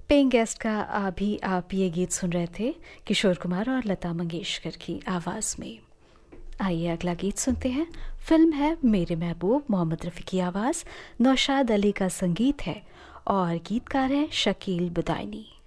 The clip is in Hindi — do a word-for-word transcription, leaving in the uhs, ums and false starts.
पेइंग गेस्ट का अभी आप ये गीत सुन रहे थे किशोर कुमार और लता मंगेशकर की आवाज़ में। आइए अगला गीत सुनते हैं। फिल्म है मेरे महबूब, मोहम्मद रफ़ी की आवाज़, नौशाद अली का संगीत है और गीतकार हैं शकील बुदायनी।